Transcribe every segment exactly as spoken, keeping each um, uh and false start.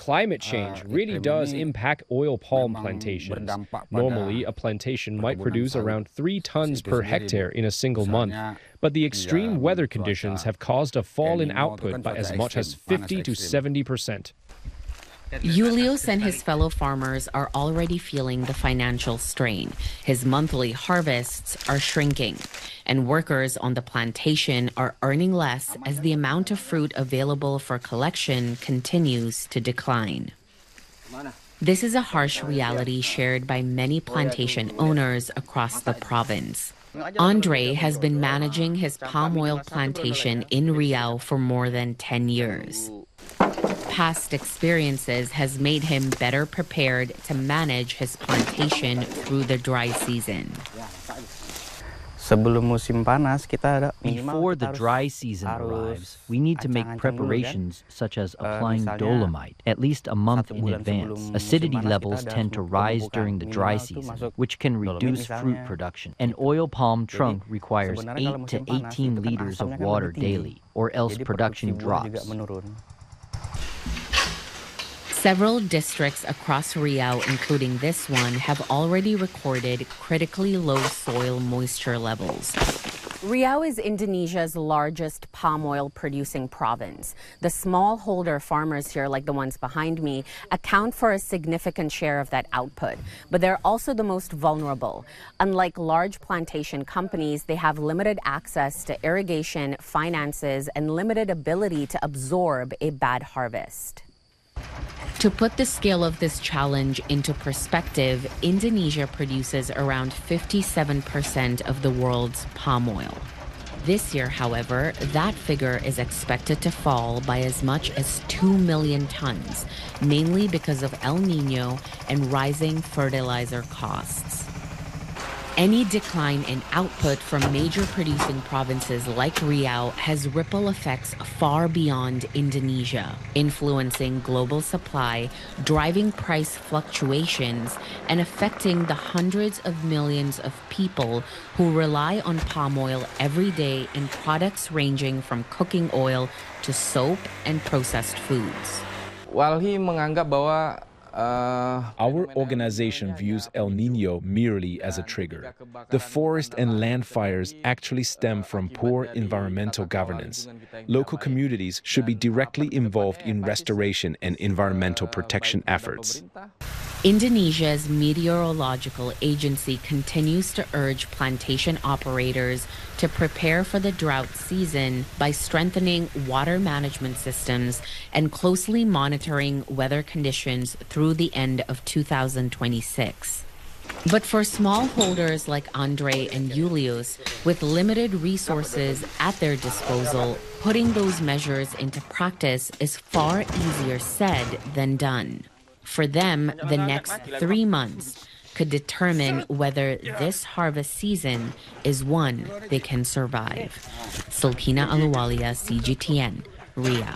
climate change really does impact oil palm plantations. Normally, a plantation might produce around three tons per hectare in a single month, but the extreme weather conditions have caused a fall in output by as much as fifty to seventy percent. Julius and his fellow farmers are already feeling the financial strain. His monthly harvests are shrinking, and workers on the plantation are earning less as the amount of fruit available for collection continues to decline. This is a harsh reality shared by many plantation owners across the province. Andre has been managing his palm oil plantation in Riau for more than ten years. Past experiences has made him better prepared to manage his plantation through the dry season. Before the dry season arrives, we need to make preparations such as applying dolomite at least a month in advance. Acidity levels tend to rise during the dry season, which can reduce fruit production. An oil palm trunk requires eight to eighteen liters of water daily, or else production drops. Several districts across Riau, including this one, have already recorded critically low soil moisture levels. Riau is Indonesia's largest palm oil producing province. The smallholder farmers here, like the ones behind me, account for a significant share of that output. But they're also the most vulnerable. Unlike large plantation companies, they have limited access to irrigation, finances, and limited ability to absorb a bad harvest. To put the scale of this challenge into perspective, Indonesia produces around fifty-seven percent of the world's palm oil. This year, however, that figure is expected to fall by as much as two million tons, mainly because of El Niño and rising fertilizer costs. Any decline in output from major producing provinces like Riau has ripple effects far beyond Indonesia, influencing global supply, driving price fluctuations, and affecting the hundreds of millions of people who rely on palm oil every day in products ranging from cooking oil to soap and processed foods. Walhi menganggap bahwa Our organization views El Niño merely as a trigger. The forest and land fires actually stem from poor environmental governance. Local communities should be directly involved in restoration and environmental protection efforts. Indonesia's meteorological agency continues to urge plantation operators to prepare for the drought season by strengthening water management systems and closely monitoring weather conditions through the end of two thousand twenty-six. But for smallholders like Andre and Julius, with limited resources at their disposal, putting those measures into practice is far easier said than done. For them, the next three months could determine whether this harvest season is one they can survive. Sulkina Aluwalia, C G T N, Riau.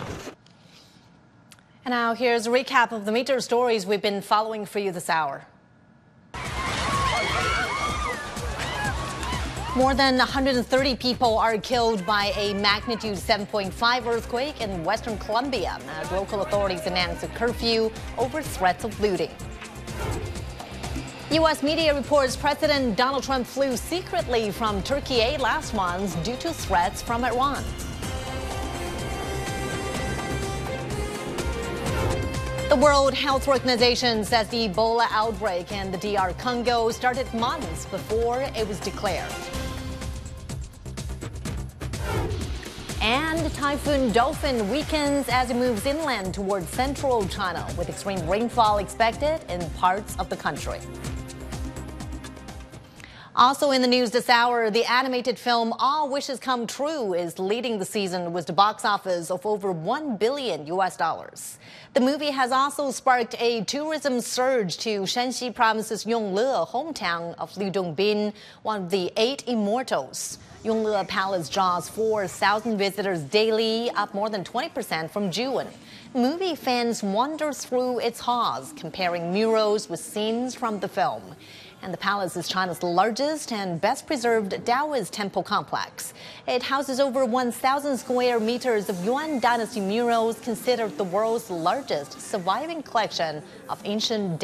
And now here's a recap of the meteor stories we've been following for you this hour. More than one hundred thirty people are killed by a magnitude seven point five earthquake in western Colombia as local authorities announce a curfew over threats of looting. U S media reports President Donald Trump flew secretly from Turkey last month due to threats from Iran. The World Health Organization says the Ebola outbreak in the D R Congo started months before it was declared. And Typhoon Dolphin weakens as it moves inland towards central China, with extreme rainfall expected in parts of the country. Also in the news this hour, the animated film All Wishes Come True is leading the season with a box office of over one billion U S dollars. The movie has also sparked a tourism surge to Shanxi Province's Yongle, hometown of Liu Dongbin, one of the eight immortals. Yongle Palace draws four thousand visitors daily, up more than twenty percent from June. Movie fans wander through its halls, comparing murals with scenes from the film. And the palace is China's largest and best preserved Taoist temple complex. It houses over one thousand square meters of Yuan Dynasty murals, considered the world's largest surviving collection of ancient